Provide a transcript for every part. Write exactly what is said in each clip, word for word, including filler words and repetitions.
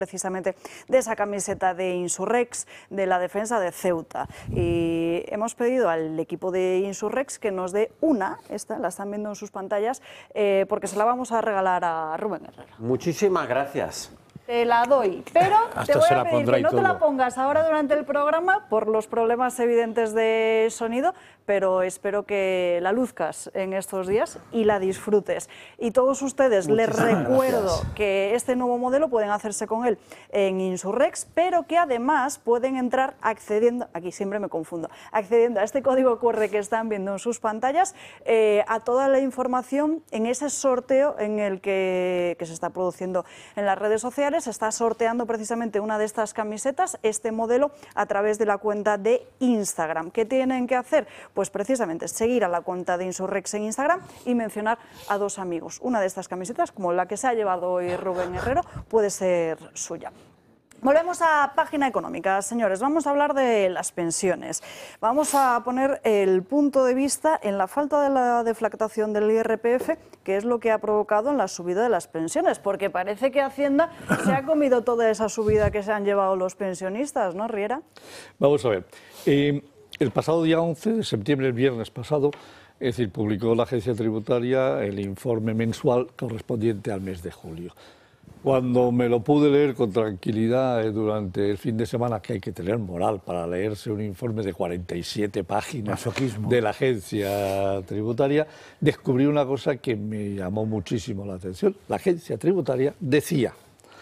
precisamente de esa camiseta de Insurrex, de la defensa de Ceuta. Y hemos pedido al equipo de Insurrex que nos dé una, esta la están viendo en sus pantallas, eh, porque se la vamos a regalar a Rubén Herrera. Muchísimas gracias. Te la doy, pero Hasta te voy se a la pedir pondrá que y no te todo. la pongas ahora durante el programa por los problemas evidentes de sonido, pero espero que la luzcas en estos días y la disfrutes. Y todos ustedes, les recuerdo gracias. que este nuevo modelo pueden hacerse con él en Insurrex, pero que además pueden entrar accediendo, aquí siempre me confundo, accediendo a este código cu erre que están viendo en sus pantallas, eh, a toda la información en ese sorteo en el que, que se está produciendo en las redes sociales. Se está sorteando precisamente una de estas camisetas, este modelo, a través de la cuenta de Instagram. ¿Qué tienen que hacer? Pues precisamente seguir a la cuenta de Insurrex en Instagram y mencionar a dos amigos. Una de estas camisetas, como la que se ha llevado hoy Rubén Herrero, puede ser suya. Volvemos a página económica, señores. Vamos a hablar de las pensiones. Vamos a poner el punto de vista en la falta de la deflactación del I R P F, que es lo que ha provocado en la subida de las pensiones, porque parece que Hacienda se ha comido toda esa subida que se han llevado los pensionistas, ¿no, Riera? Vamos a ver. Eh, el pasado día once de septiembre, el viernes pasado, es decir, publicó la Agencia Tributaria el informe mensual correspondiente al mes de julio. Cuando me lo pude leer con tranquilidad eh, durante el fin de semana, que hay que tener moral para leerse un informe de cuarenta y siete páginas Masoquismo. de la Agencia Tributaria, descubrí una cosa que me llamó muchísimo la atención. La Agencia Tributaria decía: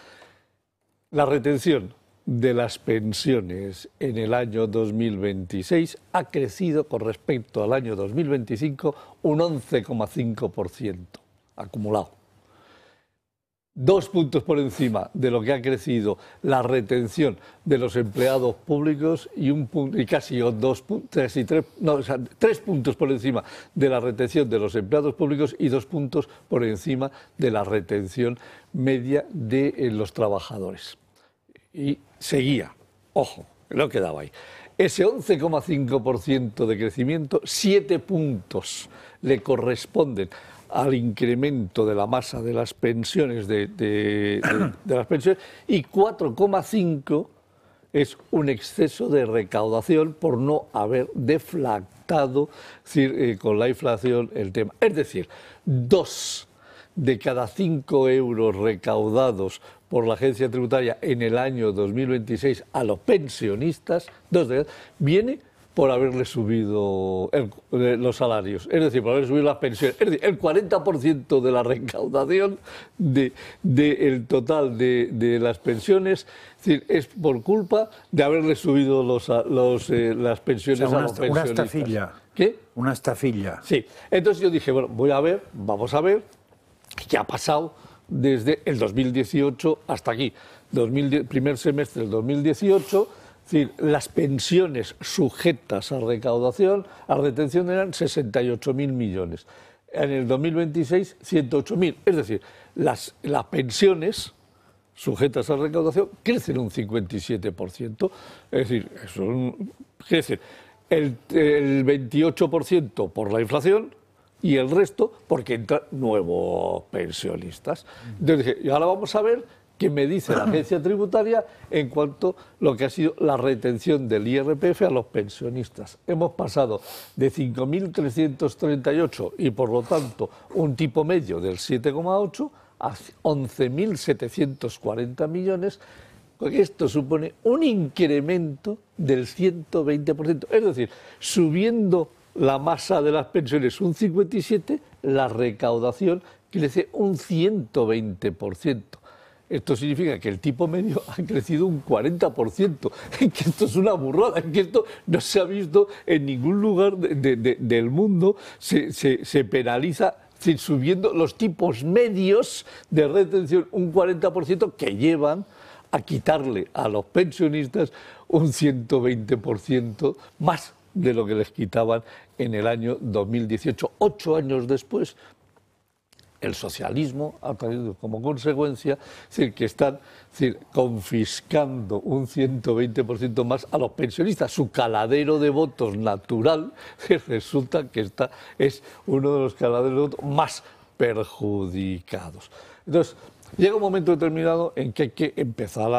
la retención de las pensiones en el año dos mil veintiséis ha crecido con respecto al año dos mil veinticinco un once coma cinco por ciento acumulado. Dos puntos por encima de lo que ha crecido la retención de los empleados públicos y un punto, y casi dos puntos, y tres, no, o sea, tres puntos por encima de la retención de los empleados públicos y dos puntos por encima de la retención media de eh, los trabajadores. Y seguía, ojo, lo quedaba ahí. Ese once coma cinco por ciento de crecimiento, siete puntos le corresponden al incremento de la masa de las pensiones de, de, de, de las pensiones, y cuatro coma cinco es un exceso de recaudación por no haber deflactado, es decir, eh, con la inflación el tema. Es decir, dos de cada cinco euros recaudados por la Agencia Tributaria en el año dos mil veintiséis a los pensionistas, dos de viene por haberle subido el, los salarios, es decir, por haber subido las pensiones. Es decir, el cuarenta por ciento de la recaudación del de, de total de, de las pensiones, es decir, es por culpa de haberle subido los, los, eh, las pensiones, o sea, una, a los pensionistas. Una estafilla. ¿Qué? Una estafilla. Sí. Entonces yo dije, bueno, voy a ver, vamos a ver qué ha pasado desde el dos mil dieciocho hasta aquí. dos mil diez, primer semestre del dos mil dieciocho... Es decir, las pensiones sujetas a recaudación, a retención, eran sesenta y ocho mil millones. En el dos mil veintiséis, ciento ocho mil. Es decir, las, las pensiones sujetas a recaudación crecen un cincuenta y siete por ciento. Es decir, son, crecen el, el veintiocho por ciento por la inflación y el resto porque entran nuevos pensionistas. Entonces dije, y ahora vamos a ver qué me dice la Agencia Tributaria en cuanto a lo que ha sido la retención del I R P F a los pensionistas. Hemos pasado de cinco mil trescientos treinta y ocho y por lo tanto un tipo medio del siete coma ocho a once mil setecientos cuarenta millones. Esto supone un incremento del ciento veinte por ciento. Es decir, subiendo la masa de las pensiones un cincuenta y siete por ciento, la recaudación crece un ciento veinte por ciento. Esto significa que el tipo medio ha crecido un cuarenta por ciento, que esto es una burrada, que esto no se ha visto en ningún lugar de, de, de, del mundo, se, se, se penaliza subiendo los tipos medios de retención un cuarenta por ciento que llevan a quitarle a los pensionistas un ciento veinte por ciento más de lo que les quitaban en el año dos mil dieciocho, ocho años después. El socialismo ha traído como consecuencia, es decir, que están es decir, confiscando un ciento veinte por ciento más a los pensionistas. Su caladero de votos natural, que resulta que esta es uno de los caladeros de votos más perjudicados. Entonces, Llega un momento determinado en que hay que empezar a